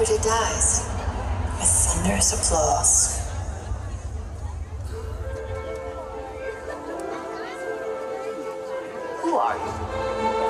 property dies with thunderous applause. Who are you?